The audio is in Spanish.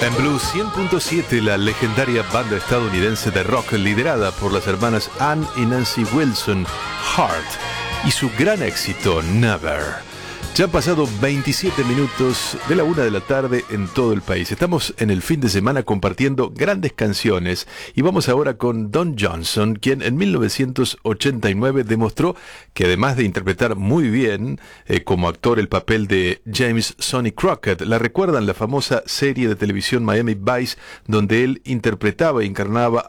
En Blues 100.7, la legendaria banda estadounidense de rock liderada por las hermanas Ann y Nancy Wilson, Heart, y su gran éxito, Never. Ya han pasado 27 minutos de la 1 de la tarde en todo el país. Estamos en el fin de semana compartiendo grandes canciones y vamos ahora con Don Johnson, quien en 1989 demostró que además de interpretar muy bien como actor el papel de James Sonny Crockett, la recuerdan la famosa serie de televisión Miami Vice, donde él interpretaba e encarnaba